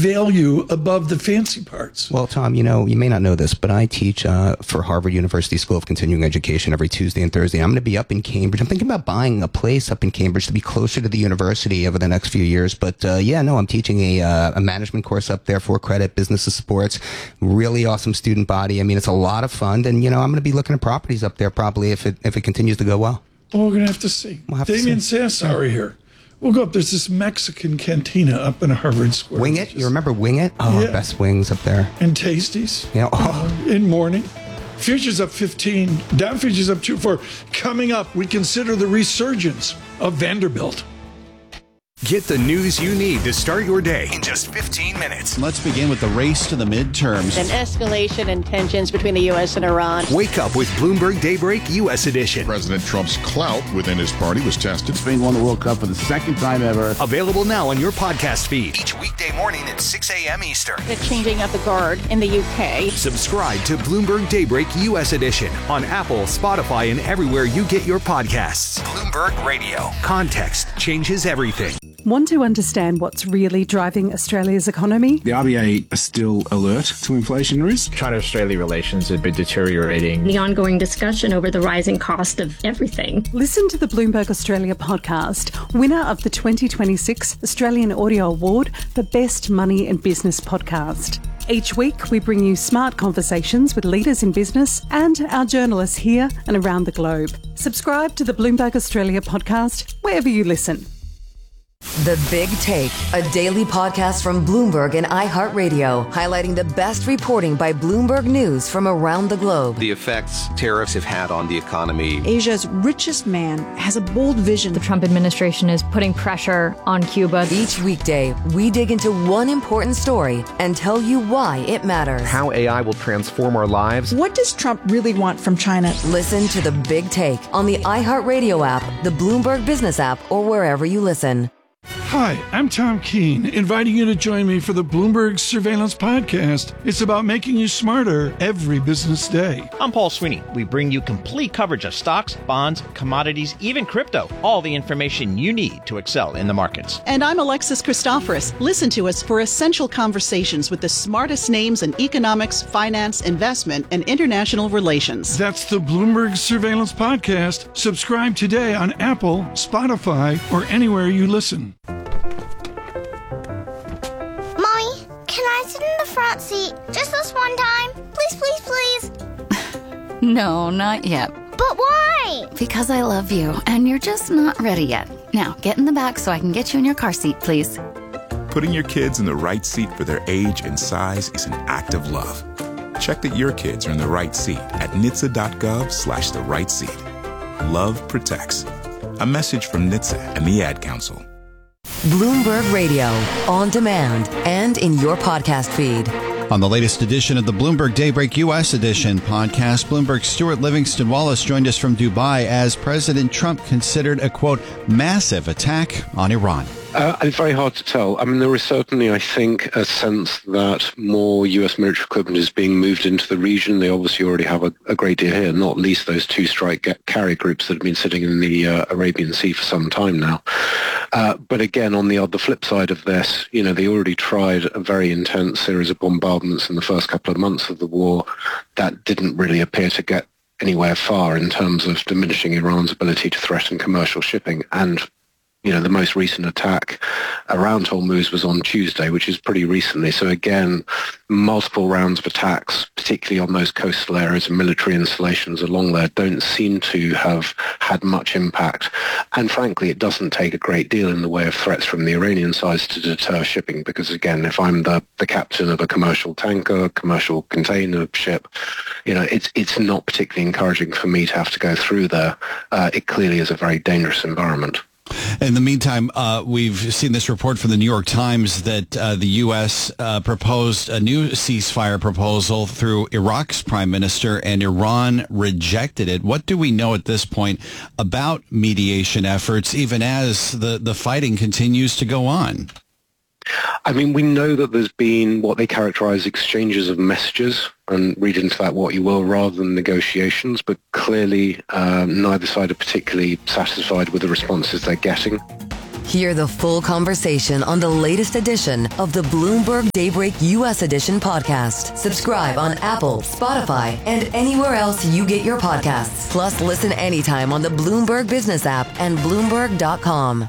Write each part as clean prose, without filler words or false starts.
value above the fancy parts. Well, Tom, you may not know this, but I teach for Harvard University School of Continuing Education every Tuesday and Thursday. I'm going to be up in Cambridge. I'm thinking about buying a place up in Cambridge to be closer to the university over the next few years. But I'm teaching a management course up there, for credit, business and sports. Really awesome student body. I mean, it's a lot of fun. And, I'm going to be looking at properties up there probably if it continues to go well. Well, we're going to have to see. Damien Sassauer here. We'll go up. There's this Mexican cantina up in Harvard Square. Wing It? You remember Wing It? Oh, yeah. Best wings up there. And Tasties. Yeah. In morning. Futures up 15. Dow futures up 2-4. Coming up, we consider the resurgence of Vanderbilt. Get the news you need to start your day in just 15 minutes. Let's begin with the race to the midterms. An escalation in tensions between the U.S. and Iran. Wake up with Bloomberg Daybreak U.S. edition. President Trump's clout within his party was tested. Spain won the World Cup for the second time ever. Available now on your podcast feed. Each weekday morning at 6 a.m. Eastern. The changing of the guard in the U.K. Subscribe to Bloomberg Daybreak U.S. edition on Apple, Spotify, and everywhere you get your podcasts. Bloomberg Radio. Context changes everything. Want to understand what's really driving Australia's economy? The RBA are still alert to inflation risk. China-Australia relations have been deteriorating. The ongoing discussion over the rising cost of everything. Listen to the Bloomberg Australia podcast, winner of the 2026 Australian Audio Award for Best Money and Business Podcast. Each week, we bring you smart conversations with leaders in business and our journalists here and around the globe. Subscribe to the Bloomberg Australia podcast wherever you listen. The Big Take, a daily podcast from Bloomberg and iHeartRadio, highlighting the best reporting by Bloomberg News from around the globe. The effects tariffs have had on the economy. Asia's richest man has a bold vision. The Trump administration is putting pressure on Cuba. Each weekday, we dig into one important story and tell you why it matters. How AI will transform our lives. What does Trump really want from China? Listen to The Big Take on the iHeartRadio app, the Bloomberg Business app, or wherever you listen. Hi, I'm Tom Keene, inviting you to join me for the Bloomberg Surveillance Podcast. It's about making you smarter every business day. I'm Paul Sweeney. We bring you complete coverage of stocks, bonds, commodities, even crypto. All the information you need to excel in the markets. And I'm Alexis Christoforous. Listen to us for essential conversations with the smartest names in economics, finance, investment, and international relations. That's the Bloomberg Surveillance Podcast. Subscribe today on Apple, Spotify, or anywhere you listen. Can I sit in the front seat just this one time? Please, please, please. No, not yet. But why? Because I love you, and you're just not ready yet. Now, get in the back so I can get you in your car seat, please. Putting your kids in the right seat for their age and size is an act of love. Check that your kids are in the right seat at NHTSA.gov/the right seat. Love protects. A message from NHTSA and the Ad Council. Bloomberg Radio, on demand and in your podcast feed. On the latest edition of the Bloomberg Daybreak U.S. edition podcast, Bloomberg's Stuart Livingston Wallace joined us from Dubai as President Trump considered a, quote, massive attack on Iran. It's very hard to tell. I mean, there is certainly, I think, a sense that more U.S. military equipment is being moved into the region. They obviously already have a great deal here, not least those two strike carrier groups that have been sitting in the Arabian Sea for some time now. But again, on the flip side of this, they already tried a very intense series of bombardments in the first couple of months of the war. That didn't really appear to get anywhere far in terms of diminishing Iran's ability to threaten commercial shipping. And the most recent attack around Hormuz was on Tuesday, which is pretty recently. So again, multiple rounds of attacks, particularly on those coastal areas and military installations along there, don't seem to have had much impact. And frankly, it doesn't take a great deal in the way of threats from the Iranian side to deter shipping. Because again, if I'm the captain of a commercial tanker, commercial container ship, it's not particularly encouraging for me to have to go through there. It clearly is a very dangerous environment. In the meantime, we've seen this report from the New York Times that the U.S. proposed a new ceasefire proposal through Iraq's prime minister, and Iran rejected it. What do we know at this point about mediation efforts, even as the fighting continues to go on? I mean, we know that there's been what they characterize exchanges of messages, and read into that what you will, rather than negotiations, but clearly neither side are particularly satisfied with the responses they're getting. Hear the full conversation on the latest edition of the Bloomberg Daybreak U.S. Edition podcast. Subscribe on Apple, Spotify, and anywhere else you get your podcasts. Plus, listen anytime on the Bloomberg Business app and Bloomberg.com.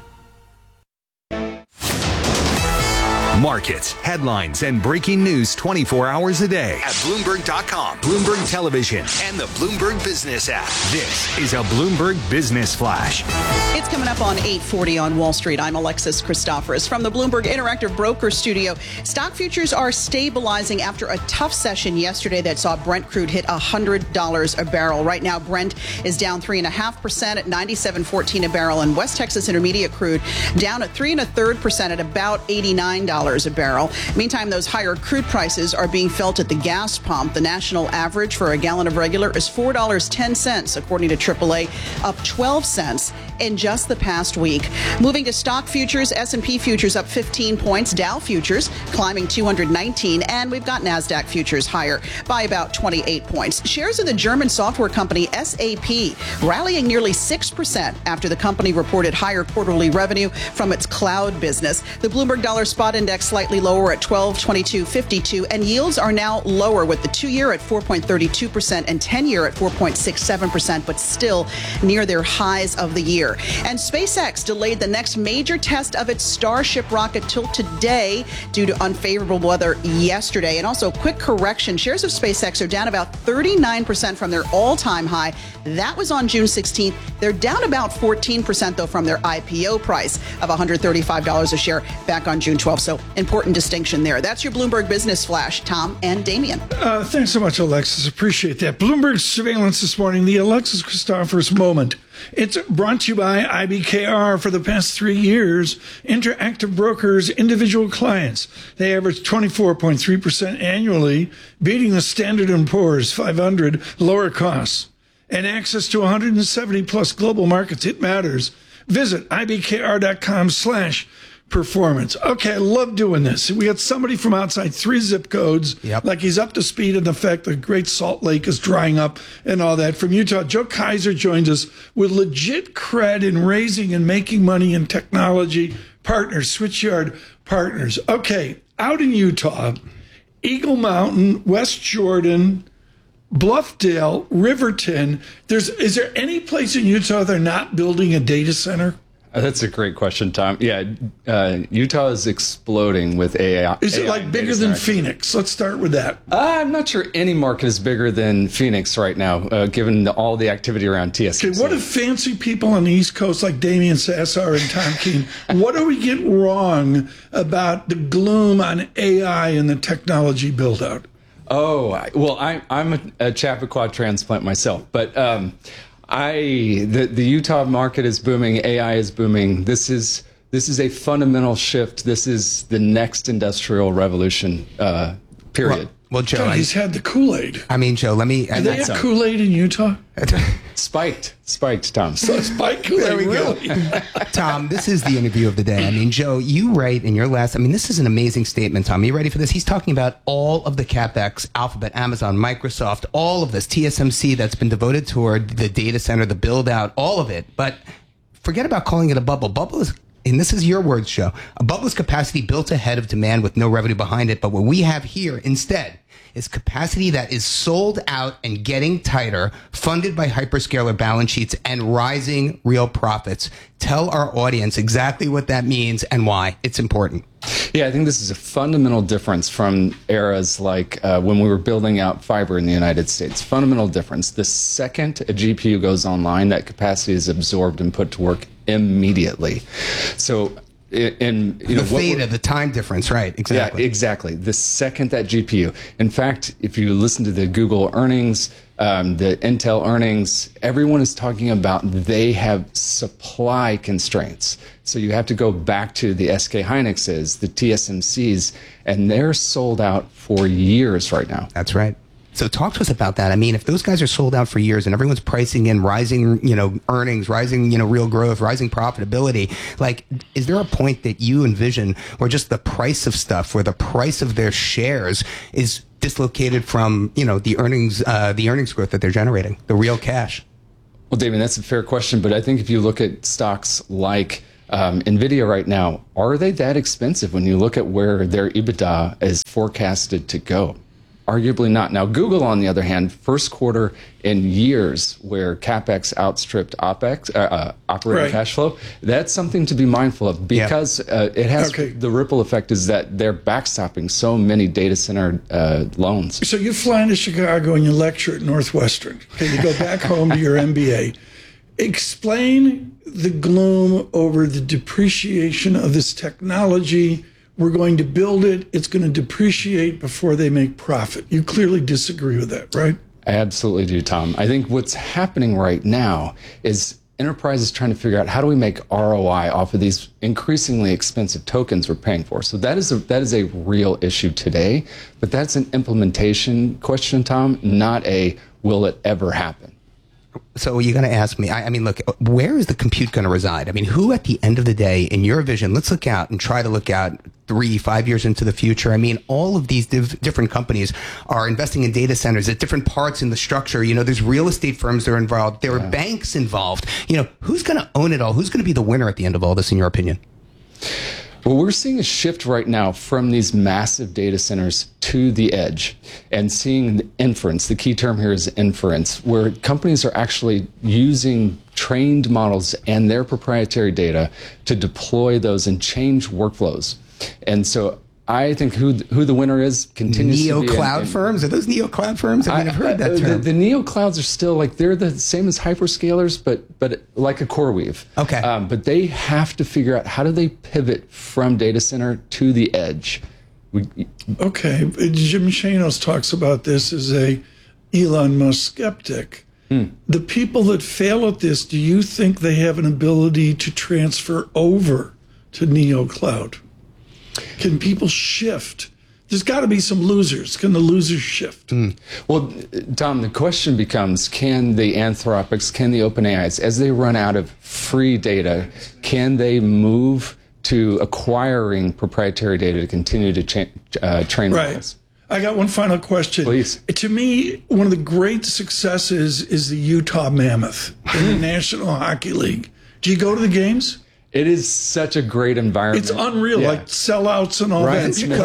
Markets, headlines, and breaking news 24 hours a day at Bloomberg.com, Bloomberg Television, and the Bloomberg Business app. This is a Bloomberg Business Flash. It's coming up on 8:40 on Wall Street. I'm Alexis Christoforous from the Bloomberg Interactive Broker Studio. Stock futures are stabilizing after a tough session yesterday that saw Brent crude hit $100 a barrel. Right now, Brent is down 3.5% at $97.14 a barrel, and West Texas Intermediate crude down at 3.33% at about $89 a barrel. Meantime, those higher crude prices are being felt at the gas pump. The national average for a gallon of regular is $4.10, according to AAA, up 12 cents in just the past week. Moving to stock futures, S&P futures up 15 points, Dow futures climbing 219, and we've got NASDAQ futures higher by about 28 points. Shares of the German software company SAP rallying nearly 6% after the company reported higher quarterly revenue from its cloud business. The Bloomberg Dollar Spot Index slightly lower at 1222.52, and yields are now lower with the 2-year at 4.32% and 10-year at 4.67%, but still near their highs of the year. And SpaceX delayed the next major test of its Starship rocket till today due to unfavorable weather yesterday. And also, quick correction, shares of SpaceX are down about 39% from their all-time high. That was on June 16th. They're down about 14%, though, from their IPO price of $135 a share back on June 12th. So important distinction there. That's your Bloomberg Business Flash. Tom and Damien. Thanks so much, Alexis. Appreciate that. Bloomberg Surveillance this morning, the Alexis Christoforous moment. It's brought to you by IBKR. For the past 3 years, Interactive Brokers' individual clients, they averaged 24.3% annually, beating the Standard & Poor's 500 lower costs. And access to 170 plus global markets. It matters. Visit ibkr.com/performance. Okay, I love doing this. We got somebody from outside 3 zip codes, like he's up to speed on the fact the Great Salt Lake is drying up and all that. From Utah, Joe Kaiser joins us with legit cred in raising and making money in technology partners, Switchyard Partners. Okay, out in Utah, Eagle Mountain, West Jordan, Bluffdale, Riverton. Is there any place in Utah they're not building a data center? That's a great question, Tom. Yeah, Utah is exploding with AI. Is it like bigger than Phoenix? Let's start with that. I'm not sure any market is bigger than Phoenix right now, given all the activity around TSMC. Okay, what if fancy people on the East Coast like Damian Sassar and Tom Keene, what do we get wrong about the gloom on AI and the technology build-out? Oh, well, I'm a Chappaqua transplant myself, but the Utah market is booming. AI is booming. This is a fundamental shift. This is the next industrial revolution. Period. Well, Joe, God, he's had the Kool-Aid. I mean, Joe, let me. Do they have Kool-Aid in Utah? Spiked, Tom. So spiked Kool-Aid. There we really? go. Tom, this is the interview of the day. I mean, Joe, you write in your last. I mean, this is an amazing statement, Tom. Are you ready for this? He's talking about all of the CapEx, Alphabet, Amazon, Microsoft, all of this, TSMC that's been devoted toward the data center, the build out, all of it. But forget about calling it a bubble. Bubble is. And this is your words, Joe. A bubble is capacity built ahead of demand with no revenue behind it. But what we have here instead is capacity that is sold out and getting tighter, funded by hyperscaler balance sheets and rising real profits. Tell our audience exactly what that means and why it's important. Yeah, I think this is a fundamental difference from eras like when we were building out fiber in the United States. Fundamental difference. The second a GPU goes online, that capacity is absorbed and put to work immediately. So the time difference, right? Exactly. Yeah, exactly. The second that GPU. In fact, if you listen to the Google earnings, the Intel earnings, everyone is talking about they have supply constraints. So you have to go back to the SK Hynixes, the TSMCs, and they're sold out for years right now. That's right. So talk to us about that. I mean, if those guys are sold out for years and everyone's pricing in rising, earnings, rising, real growth, rising profitability, like, is there a point that you envision where just the price of stuff, where the price of their shares is dislocated from, the earnings growth that they're generating, the real cash? Well, David, that's a fair question. But I think if you look at stocks like NVIDIA right now, are they that expensive when you look at where their EBITDA is forecasted to go? Arguably not. Now, Google, on the other hand, first quarter in years where CapEx outstripped OpEx, operating cash flow, that's something to be mindful of because it has the ripple effect is that they're backstopping so many data center loans. So you fly into Chicago and you lecture at Northwestern. Okay, you go back home to your MBA. Explain the gloom over the depreciation of this technology. We're going to build it. It's going to depreciate before they make profit. You clearly disagree with that, right? I absolutely do, Tom. I think what's happening right now is enterprises trying to figure out how do we make ROI off of these increasingly expensive tokens we're paying for. So that is a real issue today, but that's an implementation question, Tom, not a will it ever happen. So you're going to ask me, I mean, look, where is the compute going to reside? I mean, who at the end of the day, in your vision, let's look out and try to look out 3-5 years into the future. I mean, all of these different companies are investing in data centers at different parts in the structure. You know, there's real estate firms that are involved. There are banks involved. You know, who's going to own it all? Who's going to be the winner at the end of all this, in your opinion? Well, we're seeing a shift right now from these massive data centers to the edge and seeing the inference. The key term here is inference, where companies are actually using trained models and their proprietary data to deploy those and change workflows. And so I think who the winner is continues to be neo-cloud firms. Are those neo-cloud firms? I mean, I've heard that term. The neo-clouds are still like they're the same as hyperscalers, but like a CoreWeave. Okay. But they have to figure out how do they pivot from data center to the edge. Okay, Jim Chanos talks about this as a Elon Musk skeptic. The people that fail at this, do you think they have an ability to transfer over to neo-cloud? Can people shift? There's got to be some losers. Can the losers shift? Well, Tom, the question becomes, can the Anthropics, can the OpenAIs, as they run out of free data, can they move to acquiring proprietary data to continue to train models? I got one final question. Please. To me, one of the great successes is the Utah Mammoth in the National Hockey League. Do you go to the games? It is such a great environment. It's unreal, like sellouts and all that. Isn't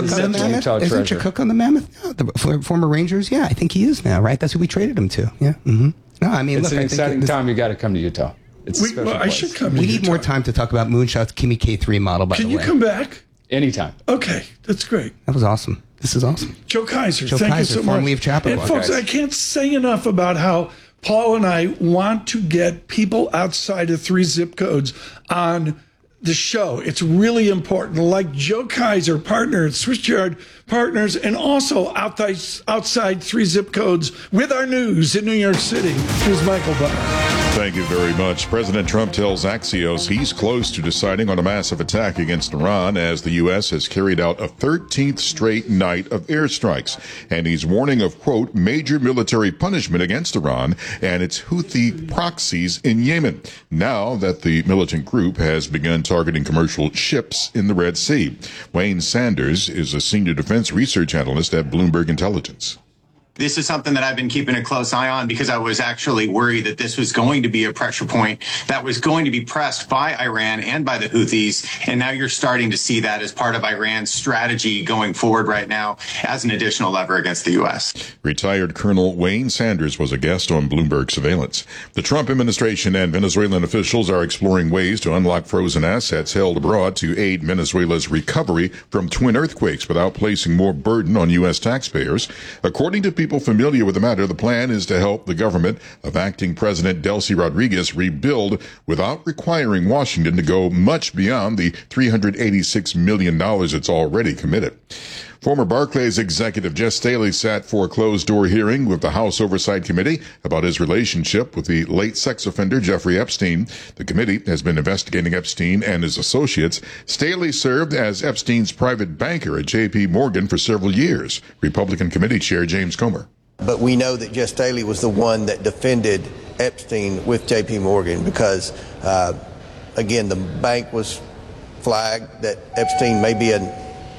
Chakuk on the Mammoth? No, the former Rangers? Yeah, I think he is now, right? That's who we traded him to. Yeah. No, I mean, it's an exciting time. You got to come to Utah. It's a special place. I should come to We Utah. need more time to talk about Moonshot's Kimi K3 model, by the way. Can you come back? Anytime. Okay, that's great. That was awesome. This is awesome. Joe Kaiser, thank you so much. Formerly of Chapel. And folks, I can't say enough about how Paul and I want to get people outside of 3 zip codes on the show. It's really important. Like Joe Kaiser, partner at Switchyard Partners, and also outside 3 zip codes with our news in New York City. Here's Michael Barr. Thank you very much. President Trump tells Axios he's close to deciding on a massive attack against Iran as the U.S. has carried out a 13th straight night of airstrikes. And he's warning of, quote, major military punishment against Iran and its Houthi proxies in Yemen, now that the militant group has begun targeting commercial ships in the Red Sea. Wayne Sanders is a senior defense research analyst at Bloomberg Intelligence. This is something that I've been keeping a close eye on because I was actually worried that this was going to be a pressure point that was going to be pressed by Iran and by the Houthis. And now you're starting to see that as part of Iran's strategy going forward right now as an additional lever against the U.S. Retired Colonel Wayne Sanders was a guest on Bloomberg Surveillance. The Trump administration and Venezuelan officials are exploring ways to unlock frozen assets held abroad to aid Venezuela's recovery from twin earthquakes without placing more burden on U.S. taxpayers. According to people familiar with the matter, the plan is to help the government of acting President Delcy Rodriguez rebuild without requiring Washington to go much beyond the $386 million it's already committed. Former Barclays executive Jes Staley sat for a closed-door hearing with the House Oversight Committee about his relationship with the late sex offender Jeffrey Epstein. The committee has been investigating Epstein and his associates. Staley served as Epstein's private banker at J.P. Morgan for several years. Republican Committee Chair James Comer. But we know that Jes Staley was the one that defended Epstein with J.P. Morgan because, again, the bank was flagged that Epstein may be an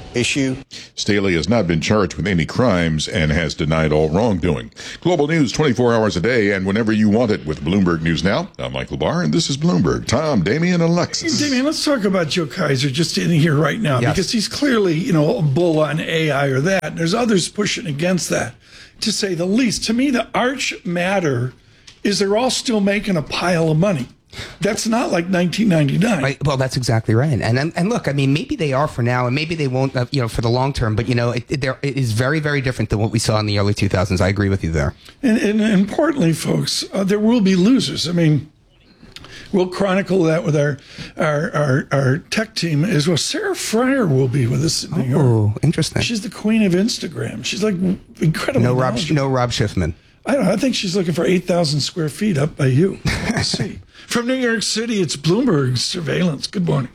issue. Staley has not been charged with any crimes and has denied all wrongdoing. Global news 24 hours a day and whenever you want it with Bloomberg News Now. I'm Michael Barr, and this is Bloomberg. Tom, Damian, Alexis. Damian, let's talk about Joe Kaiser just in here right now, because he's clearly, a bull on AI or that. And there's others pushing against that, to say the least. To me, the arch matter is they're all still making a pile of money. That's not like 1999. Right. Well, that's exactly right. And look, I mean, maybe they are for now, and maybe they won't, for the long term. But it is very, very different than what we saw in the early 2000s. I agree with you there. And importantly, folks, there will be losers. I mean, we'll chronicle that with our tech team as well. Sarah Fryer will be with us in New York. Oh, interesting. She's the queen of Instagram. She's like incredible. No Rob Schiffman. I don't know. I think she's looking for 8,000 square feet up by you. Let's see. From New York City, it's Bloomberg Surveillance. Good morning.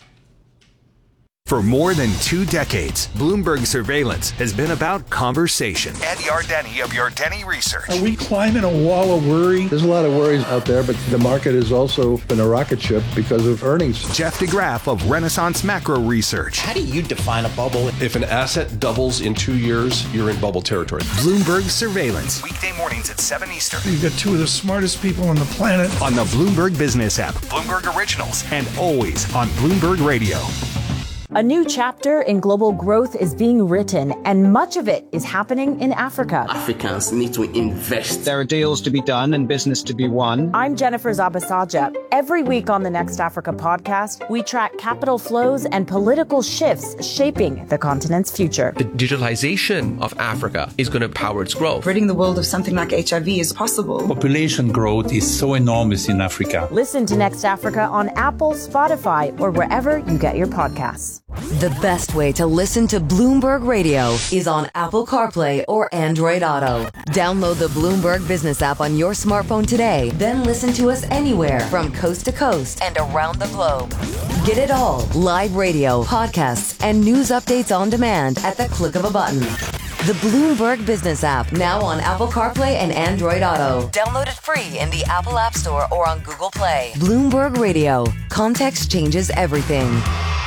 For more than 2 decades, Bloomberg Surveillance has been about conversation. Ed Yardeni of Yardeni Research. Are we climbing a wall of worry? There's a lot of worries out there, but the market has also been a rocket ship because of earnings. Jeff DeGraff of Renaissance Macro Research. How do you define a bubble? If an asset doubles in 2 years, you're in bubble territory. Bloomberg Surveillance. Weekday mornings at 7 Eastern. You've got 2 of the smartest people on the planet. On the Bloomberg Business app, Bloomberg Originals, and always on Bloomberg Radio. A new chapter in global growth is being written, and much of it is happening in Africa. Africans need to invest. There are deals to be done and business to be won. I'm Jennifer Zabasaja. Every week on the Next Africa podcast, we track capital flows and political shifts shaping the continent's future. The digitalization of Africa is going to power its growth. Ridding the world of something like HIV is possible. Population growth is so enormous in Africa. Listen to Next Africa on Apple, Spotify, or wherever you get your podcasts. The best way to listen to Bloomberg Radio is on Apple CarPlay or Android Auto. Download the Bloomberg Business app on your smartphone today, then listen to us anywhere from coast to coast and around the globe. Get it all, live radio, podcasts, and news updates on demand at the click of a button. The Bloomberg Business app, now on Apple CarPlay and Android Auto. Download it free in the Apple App Store or on Google Play. Bloomberg Radio. Context changes everything.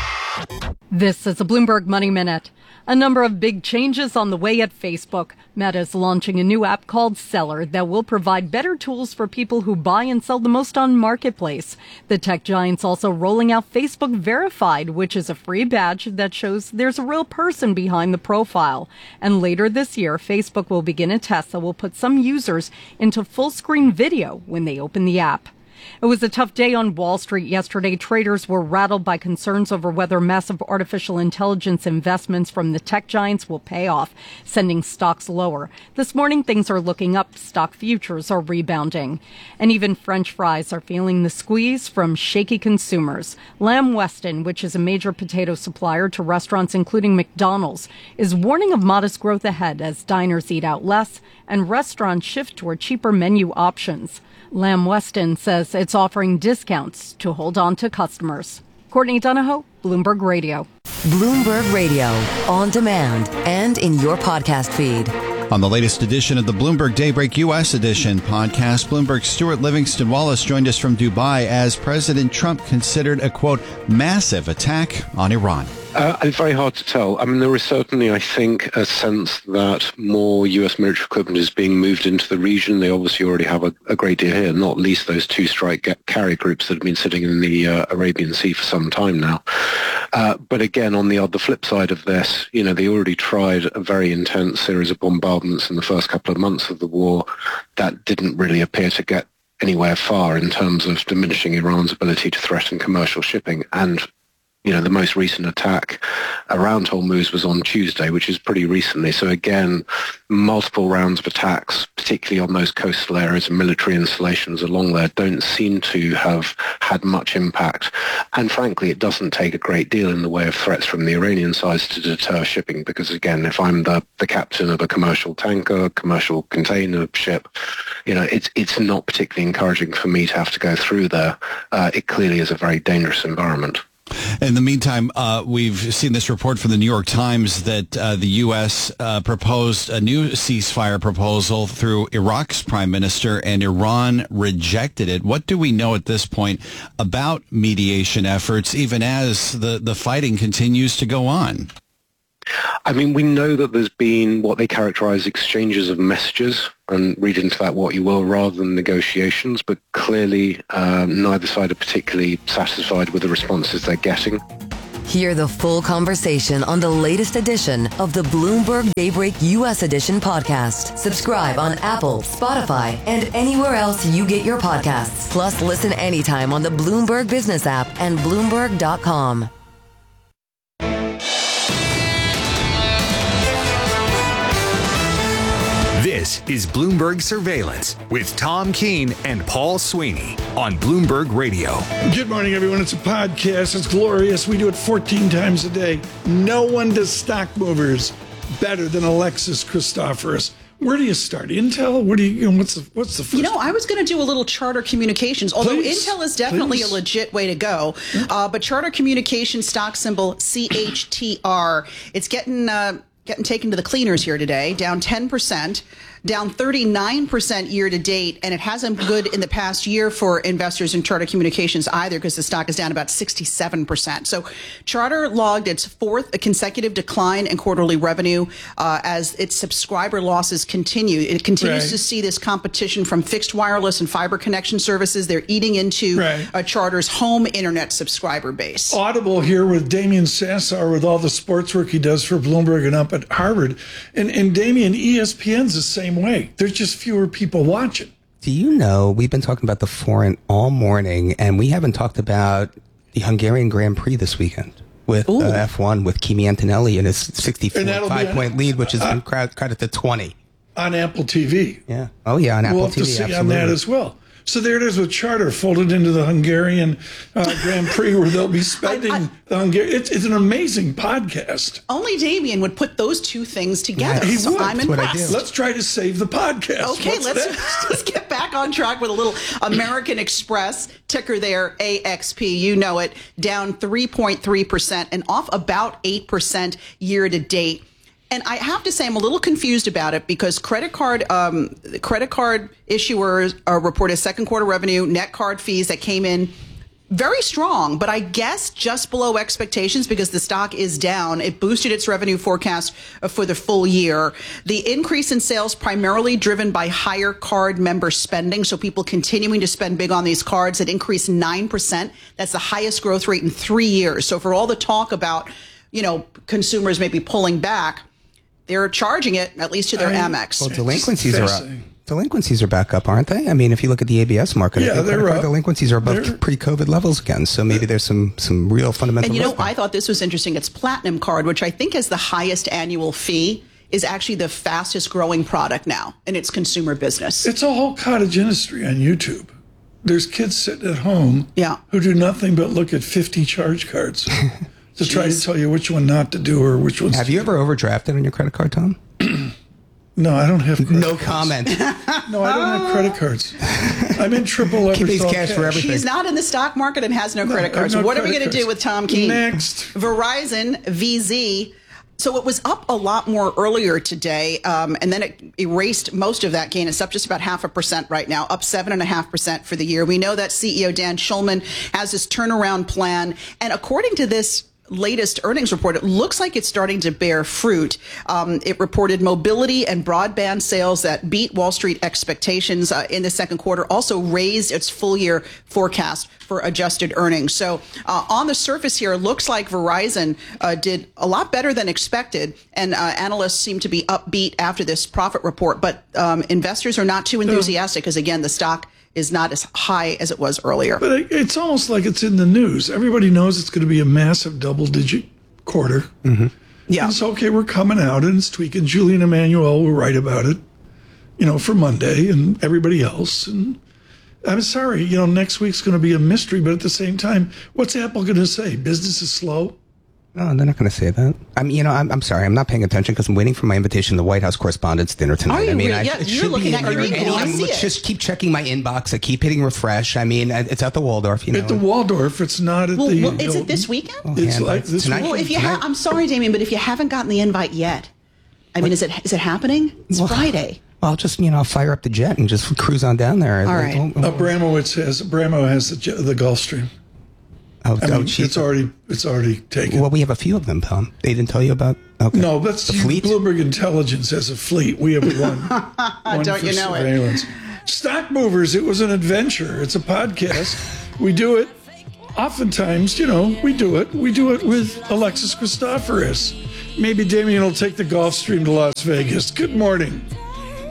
This is a Bloomberg Money Minute. A number of big changes on the way at Facebook. Meta is launching a new app called Seller that will provide better tools for people who buy and sell the most on Marketplace. The tech giant's also rolling out Facebook Verified, which is a free badge that shows there's a real person behind the profile. And later this year, Facebook will begin a test that will put some users into full-screen video when they open the app. It was a tough day on Wall Street yesterday. Traders were rattled by concerns over whether massive artificial intelligence investments from the tech giants will pay off, sending stocks lower. This morning, things are looking up. Stock futures are rebounding. And even French fries are feeling the squeeze from shaky consumers. Lamb Weston, which is a major potato supplier to restaurants including McDonald's, is warning of modest growth ahead as diners eat out less and restaurants shift toward cheaper menu options. Lamb Weston says it's offering discounts to hold on to customers. Courtney Donahoe, Bloomberg Radio. Bloomberg Radio, on demand and in your podcast feed. On the latest edition of the Bloomberg Daybreak U.S. edition podcast, Bloomberg's Stuart Livingston Wallace joined us from Dubai as President Trump considered a, quote, massive attack on Iran. It's very hard to tell. I mean, there is certainly, I think, a sense that more U.S. military equipment is being moved into the region. They obviously already have a great deal here, not least those 2 strike carrier groups that have been sitting in the Arabian Sea for some time now. But again, on the flip side of this, they already tried a very intense series of bombardments in the first couple of months of the war. That didn't really appear to get anywhere far in terms of diminishing Iran's ability to threaten commercial shipping. And the most recent attack around Hormuz was on Tuesday, which is pretty recently. So again, multiple rounds of attacks, particularly on those coastal areas and military installations along there, don't seem to have had much impact. And frankly, it doesn't take a great deal in the way of threats from the Iranian side to deter shipping. Because again, if I'm the captain of a commercial tanker, commercial container ship, it's not particularly encouraging for me to have to go through there. It clearly is a very dangerous environment. In the meantime, we've seen this report from the New York Times that the U.S. proposed a new ceasefire proposal through Iraq's prime minister, and Iran rejected it. What do we know at this point about mediation efforts, even as the fighting continues to go on? I mean, we know that there's been what they characterize exchanges of messages, and read into that what you will, rather than negotiations, but clearly neither side are particularly satisfied with the responses they're getting. Hear the full conversation on the latest edition of the Bloomberg Daybreak U.S. Edition podcast. Subscribe on Apple, Spotify, and anywhere else you get your podcasts. Plus, listen anytime on the Bloomberg Business app and Bloomberg.com. This is Bloomberg Surveillance with Tom Keene and Paul Sweeney on Bloomberg Radio. Good morning, everyone. It's a podcast. It's glorious. We do it 14 times a day. No one does stock movers better than Alexis Christoforous. Where do you start? Intel? Where do what's the first? I was going to do a little Charter Communications, although Intel is definitely a legit way to go. But Charter Communications stock symbol CHTR, it's getting taken to the cleaners here today, down 10%, down 39% year to date, and it hasn't been good in the past year for investors in Charter Communications either, because the stock is down about 67%. So Charter logged its fourth consecutive decline in quarterly revenue as its subscriber losses continue. It continues to see this competition from fixed wireless and fiber connection services. They're eating into Charter's home internet subscriber base. Audible here with Damien Sassar with all the sports work he does for Bloomberg and up at Harvard. And Damien, ESPN's the same way. There's just fewer people watching. Do you know, we've been talking about the foreign all morning, and we haven't talked about the Hungarian Grand Prix this weekend with F1 with Kimi Antonelli and his 64.5-point lead, which has been credited to 20. On Apple TV. Yeah. Oh, yeah, on Apple TV. We'll have to see absolutely. on that as well. So there it is with Charter folded into the Hungarian Grand Prix, where they'll be spending the Hungarian. It's an amazing podcast. Only Damien would put those two things together. He so would. I'm impressed. Let's try to save the podcast. Okay, let's get back on track with a little American Express, ticker there, AXP. You know it, down 3.3% and off about 8% year to date. And I have to say, I'm a little confused about it because credit card issuers reported second quarter revenue, net card fees that came in very strong, but I guess just below expectations because the stock is down. It boosted its revenue forecast for the full year. The increase in sales primarily driven by higher card member spending, so people continuing to spend big on these cards. It increased 9%. That's the highest growth rate in 3 years. So for all the talk about, consumers maybe pulling back, they're charging it, at least to their Amex. Well, delinquencies are up. Delinquencies are back up, aren't they? I mean, if you look at the ABS market, I think credit card delinquencies are above pre-COVID levels again. So maybe there's some real fundamental. And I thought this was interesting. It's Platinum Card, which I think has the highest annual fee, is actually the fastest growing product now in its consumer business. It's a whole cottage industry on YouTube. There's kids sitting at home who do nothing but look at 50 charge cards. To try to tell you which one not to do or which ones. Have you ever overdrafted on your credit card, Tom? No, I don't have credit No cards. comment. No, I don't have credit cards. I'm in triple leverage. Keep these cash for everything. He's not in the stock market and has no credit cards. What are we going to do with Tom Keene? Next. Verizon, VZ. So it was up a lot more earlier today, and then it erased most of that gain. It's up just about 0.5% right now, up 7.5% for the year. We know that CEO Dan Schulman has this turnaround plan, and according to this latest earnings report, it looks like it's starting to bear fruit. It reported mobility and broadband sales that beat Wall Street expectations in the second quarter, also raised its full year forecast for adjusted earnings. So on the surface here, it looks like Verizon did a lot better than expected, and analysts seem to be upbeat after this profit report. But investors are not too enthusiastic because, again, the stock is not as high as it was earlier. But it's almost like it's in the news. Everybody knows it's going to be a massive double-digit quarter. Mm-hmm. Yeah. And it's okay, we're coming out and it's tweaking. Julian Emmanuel will write about it, for Monday and everybody else. And I'm sorry, next week's going to be a mystery, but at the same time, what's Apple going to say? Business is slow? No, they're not going to say that. I'm sorry. I'm not paying attention because I'm waiting for my invitation to the White House Correspondents' Dinner tonight. Are you really? Yeah, you're looking at your email. I see it. Just keep checking my inbox. I keep hitting refresh. I mean, it's at the Waldorf. At the Waldorf. It's not at the. Well, is it this weekend? It's like this tonight. Well, if you I'm sorry, Damien, but if you haven't gotten the invite yet, I mean, is it happening? It's Friday. Well, I'll just I'll fire up the jet and just cruise on down there. All right. Abramovich has the Gulfstream. It's already taken. Well, we have a few of them, Tom. They didn't tell you about. Okay. No, that's the fleet. Bloomberg Intelligence has a fleet. We have one. Don't for you know surveillance. Stock Movers. It was an adventure. It's a podcast. We do it. Oftentimes, we do it. We do it with Alexis Christoforous. Maybe Damien will take the Gulfstream to Las Vegas. Good morning.